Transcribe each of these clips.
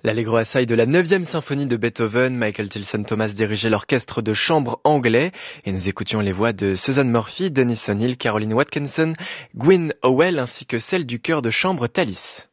L'Allegro assai de la 9e symphonie de Beethoven, Michael Tilson Thomas dirigeait l'orchestre de chambre anglais et nous écoutions les voix de Susan Murphy, Dennis O'Neill, Caroline Watkinson, Gwyn Howell ainsi que celle du chœur de chambre Thalys.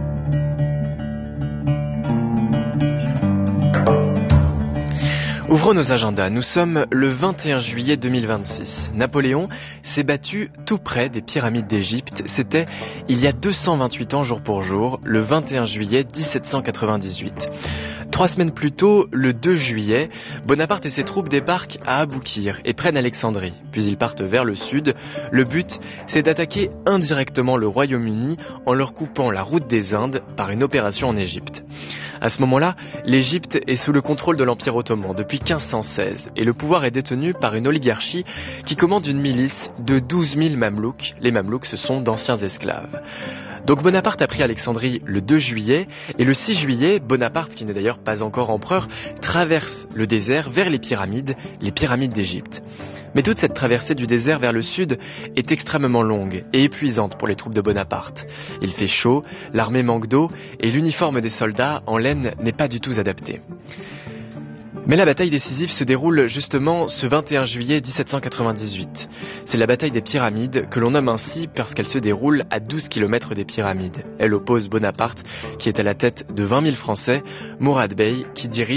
Ouvrons nos agendas, nous sommes le 21 juillet 2026. Napoléon s'est battu tout près des pyramides d'Égypte. C'était il y a 228 ans jour pour jour, le 21 juillet 1798. 3 semaines plus tôt, le 2 juillet, Bonaparte et ses troupes débarquent à Aboukir et prennent Alexandrie. Puis ils partent vers le sud. Le but, c'est d'attaquer indirectement le Royaume-Uni en leur coupant la route des Indes par une opération en Égypte. À ce moment-là, l'Égypte est sous le contrôle de l'Empire ottoman depuis 1516 et le pouvoir est détenu par une oligarchie qui commande une milice de 12 000 Mamelouks. Les Mamelouks, ce sont d'anciens esclaves. Donc Bonaparte a pris Alexandrie le 2 juillet et le 6 juillet, Bonaparte, qui n'est d'ailleurs pas encore empereur, traverse le désert vers les pyramides d'Égypte. Mais toute cette traversée du désert vers le sud est extrêmement longue et épuisante pour les troupes de Bonaparte. Il fait chaud, l'armée manque d'eau et l'uniforme des soldats en laine n'est pas du tout adapté. Mais la bataille décisive se déroule justement ce 21 juillet 1798. C'est la bataille des pyramides que l'on nomme ainsi parce qu'elle se déroule à 12 km des pyramides. Elle oppose Bonaparte, qui est à la tête de 20 000 Français, Mourad Bey, qui dirige